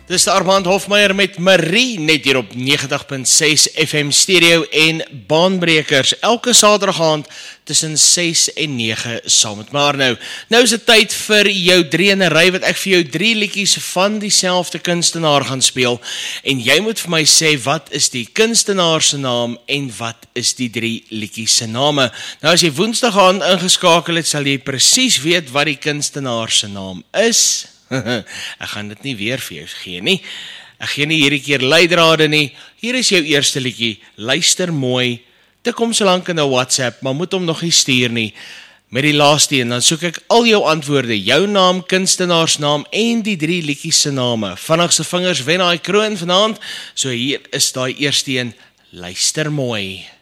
Dis Armand Hofmeyer met Marie, net hier op 90.6 FM stereo en baanbrekers, elke saterdag aand tussen 6 en 9 saam met maar nou is dit tyd vir jou 3 in 'n ry, wat ek vir jou 3 liedjies van dieselfde kunstenaar gaan speel, en jy moet vir my sê, wat is die kunstenaar se naam, en wat is die 3 liedjies se name. Nou as jy woensdag aand ingeskakel het, sal jy presies weet wat die kunstenaar se naam is. Ek gaan dit nie weer vir jou gee nie. Ek gee nie hierdie keer leidrade nie. Hier is jou eerste liedjie. Luister mooi. Dit kom so lank in 'n WhatsApp, maar moet hom nog nie stuur nie. Met die laaste een, dan soek ek al jou antwoorde. Jou naam, kunstenaarsnaam en die 3 liedjies se name. Vinnigste vingers wen daai kroon vanaand. So hier is daai eerste een. Luister mooi.